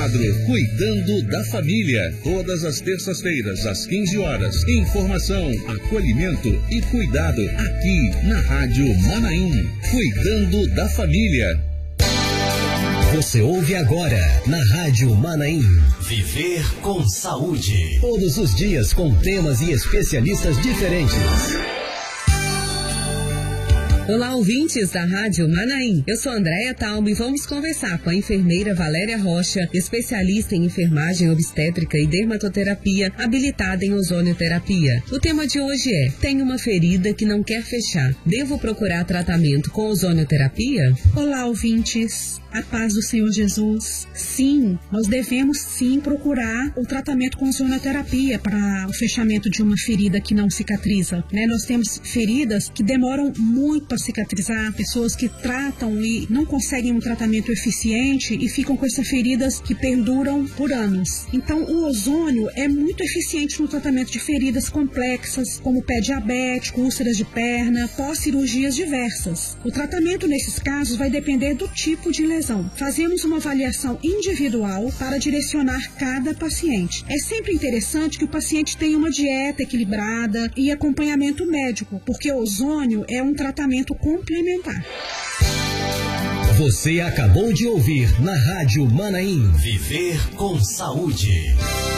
quadro Cuidando da Família. Todas as terças-feiras, às 15 horas. Informação, acolhimento e cuidado aqui na Rádio Manaim. Cuidando da Família. Você ouve agora na Rádio Manaim. Viver com Saúde. Todos os dias com temas e especialistas diferentes. Olá, ouvintes da Rádio Manaim. Eu sou Andréia Talma e vamos conversar com a enfermeira Valéria Rocha, especialista em enfermagem obstétrica e dermatoterapia, habilitada em ozonioterapia. O tema de hoje é: tenho uma ferida que não quer fechar. Devo procurar tratamento com ozonioterapia? Olá, ouvintes. A paz do Senhor Jesus. Sim, nós devemos sim procurar o tratamento com ozonioterapia para o fechamento de uma ferida que não cicatriza, né? Nós temos feridas que demoram muito para cicatrizar, pessoas que tratam e não conseguem um tratamento eficiente e ficam com essas feridas que perduram por anos. Então, o ozônio é muito eficiente no tratamento de feridas complexas, como pé diabético, úlceras de perna, pós-cirurgias diversas. O tratamento nesses casos vai depender do tipo de lesão. Fazemos uma avaliação individual para direcionar cada paciente. É sempre interessante que o paciente tenha uma dieta equilibrada e acompanhamento médico, porque o ozônio é um tratamento complementar. Você acabou de ouvir na Rádio Manaim. Viver com Saúde.